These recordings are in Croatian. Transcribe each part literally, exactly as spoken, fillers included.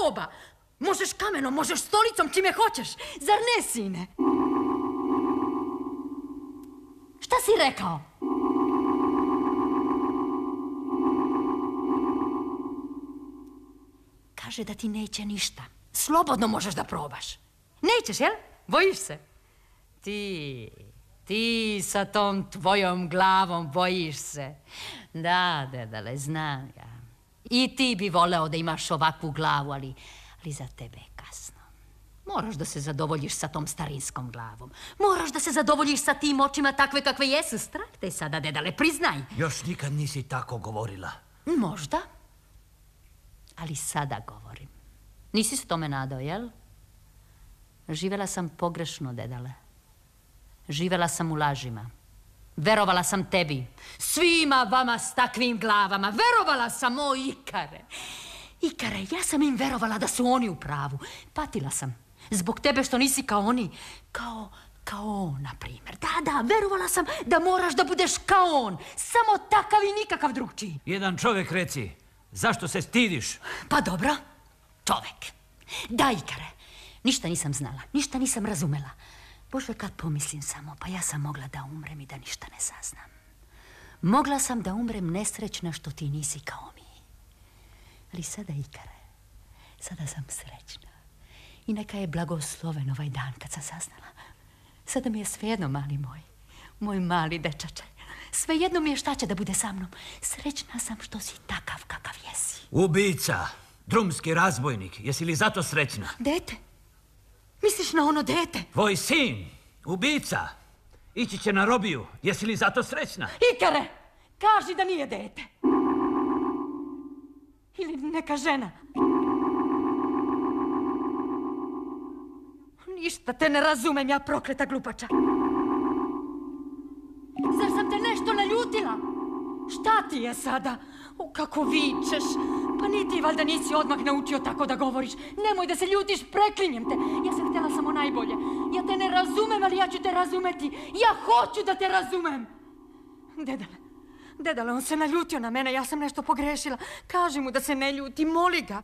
proba. Možeš kamenom, možeš stolicom, čime hoćeš. Zar ne, sine? Šta si rekao? Kaže da ti neće ništa. Slobodno možeš da probaš. Nećeš, jel? Bojiš se? Ti, ti sa tom tvojom glavom bojiš se. Da, dedale, znam ja. I ti bi voleo da imaš ovakvu glavu, ali, ali za tebe je kasno. Moraš da se zadovoljiš sa tom starinskom glavom. Moraš da se zadovoljiš sa tim očima takve kakve jesu. Strah te sada, dedale, priznaj. Još nikad nisi tako govorila. Možda. Ali sada govorim. Nisi se tome nadao, jel? Živela sam pogrešno, dedale. Živela sam u lažima. Verovala sam tebi. Svima vama s takvim glavama. Verovala sam, o Ikare. Ikare, ja sam im verovala da su oni u pravu. Patila sam. Zbog tebe što nisi kao oni. Kao, kao on, na primjer. Da, da, verovala sam da moraš da budeš kao on. Samo takav i nikakav drugčiji. Jedan čovjek reci, zašto se stidiš? Pa dobro, čovjek. Da, Ikare, ništa nisam znala, ništa nisam razumela. Bože, kad pomislim samo, pa ja sam mogla da umrem i da ništa ne saznam. Mogla sam da umrem nesrećna što ti nisi kao mi. Ali sada, Ikare, sada sam srećna. I neka je blagosloven ovaj dan kad sam saznala. Sada mi je svejedno, mali moj, moj mali dečače. Svejedno mi je šta će da bude sa mnom. Srećna sam što si takav kakav jesi. Ubica, drumski razbojnik, jesi li zato srećna? Dete? Misliš na ono dete? Tvoj sin, ubica, ići će na robiju, jesi li zato srećna? Ikare, kaži da nije dete. Ili neka žena. Ništa te ne razumem, ja prokleta glupača. Zar sam te nešto naljutila? Šta ti je sada? O, kako vičeš. Pa ni ti valjda nisi odmah naučio tako da govoriš. Nemoj da se ljutiš, preklinjem te. Ja sam htjela samo najbolje. Ja te ne razumem, ali ja ću te razumeti. Ja hoću da te razumem. Dedale, dedale, on se naljutio na mene. Ja sam nešto pogrešila. Kaži mu da se ne ljuti, moli ga.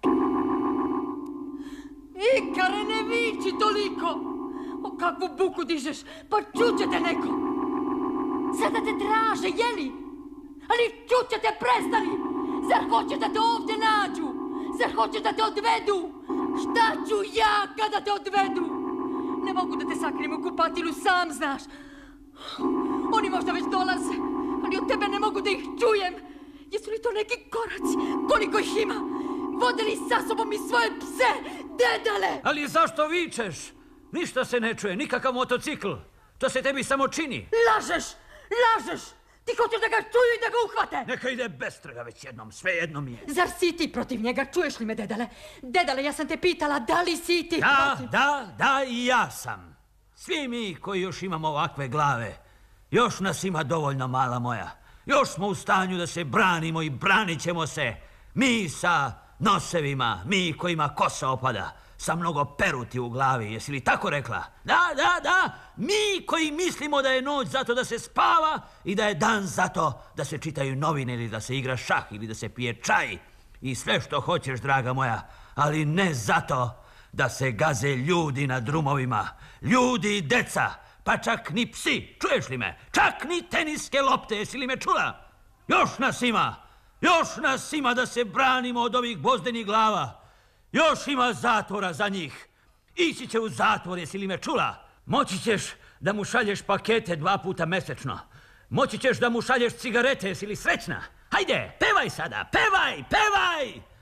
Ikare, ne viči toliko. O, kakvu buku dižeš. Pa čuće te neko. Sada te traže, jeli? Ali čuće te, prestani! Zar hoće da te ovdje nađu? Zar hoće da te odvedu? Šta ću ja kada te odvedu? Ne mogu da te sakrijem u kupatilu, sam znaš. Oni možda već dolaze, ali od tebe ne mogu da ih čujem. Jesu li to neki koraci? Koliko ih ima? Vode li sa sobom i svoje pse? Dedale! Ali zašto vičeš? Ništa se ne čuje, nikakav motocikl. To se tebi samo čini. Lažeš! Lažeš! Ti hoćeš da ga čuju i da ga uhvate! Neka ide bez trga već jednom, sve jedno mi je. Zar si ti protiv njega? Čuješ li me, dedale? Dedale, ja sam te pitala, da li si ti da, protiv... Da, da, i ja sam. Svi mi koji još imamo ovakve glave, još nas ima dovoljno, mala moja. Još smo u stanju da se branimo i branit ćemo se. Mi sa nosevima, mi kojima kosa opada, sa mnogo peruti u glavi, jesi li tako rekla? Da, da, da, mi koji mislimo da je noć zato da se spava i da je dan zato da se čitaju novine ili da se igra šah ili da se pije čaj i sve što hoćeš, draga moja, ali ne zato da se gaze ljudi na drumovima, ljudi i deca, pa čak ni psi, čuješ li me? Čak ni teniske lopte, jesi li me čula? Još nas ima, još nas ima da se branimo od ovih bozdenih glava. Još ima zatvora za njih. Ići će u zatvor, jesi li me čula? Moći ćeš da mu šalješ pakete dva puta mesečno. Moći ćeš da mu šalješ cigarete, jesi li srećna? Hajde, pevaj sada, pevaj, pevaj!